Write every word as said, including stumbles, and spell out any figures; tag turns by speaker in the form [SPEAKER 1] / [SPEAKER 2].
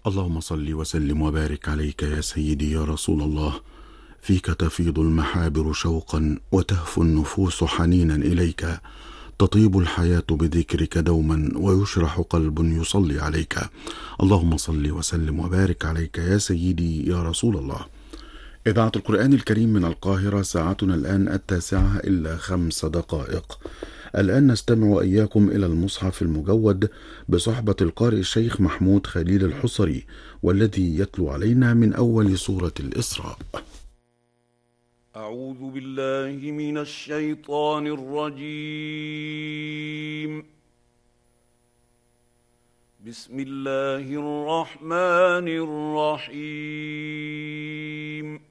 [SPEAKER 1] اللهم صل وسلم وبارك عليك يا سيدي يا رسول الله. فيك تفيض المحابر شوقا وتهفو النفوس حنينا إليك، تطيب الحياة بذكرك دوما ويشرح قلب يصلي عليك. اللهم صل وسلم وبارك عليك يا سيدي يا رسول الله. إذاعة القرآن الكريم من القاهرة، ساعتنا الآن التاسعة إلا خمس دقائق. الآن نستمع وإياكم إلى المصحف المجود بصحبة القارئ الشيخ محمود خليل الحصري، والذي يتلو علينا من أول سورة الإسراء.
[SPEAKER 2] أعوذ بالله من الشيطان الرجيم. بسم الله الرحمن الرحيم.